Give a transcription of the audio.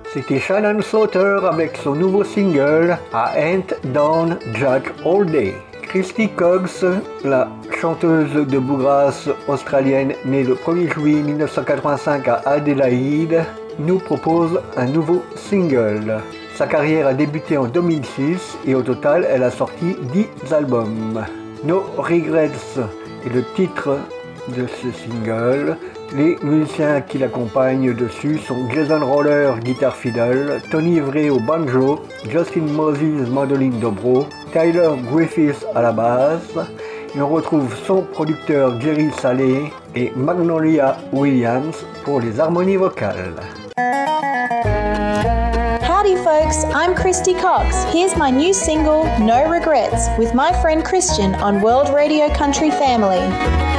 C'était Shannon Slaughter avec son nouveau single I Ain't Done Jack All Day. Christy Cox, la chanteuse de bluegrass australienne née le 1er juillet 1985 à Adélaïde, nous propose un nouveau single. Sa carrière a débuté en 2006 et au total, elle a sorti 10 albums. No Regrets est le titre de ce single. Les musiciens qui l'accompagnent dessus sont Jason Roller, guitare fiddle, Tony Ivray au banjo, Justin Moses, mandoline dobro, Tyler Griffiths à la basse, et on retrouve son producteur Jerry Saleh et Magnolia Williams pour les harmonies vocales. Howdy folks, I'm Christy Cox. Here's my new single, No Regrets, with my friend Christian on World Radio Country Family.